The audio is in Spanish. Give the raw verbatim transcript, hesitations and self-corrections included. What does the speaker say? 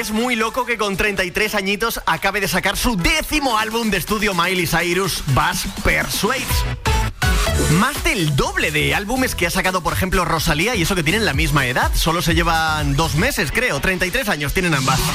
Es muy loco que con treinta y tres añitos acabe de sacar su décimo álbum de estudio Miley Cyrus, Buzz Persuades. Más del doble de álbumes que ha sacado, por ejemplo, Rosalía, y eso que tienen la misma edad. Solo se llevan dos meses, creo. treinta y tres años tienen ambas.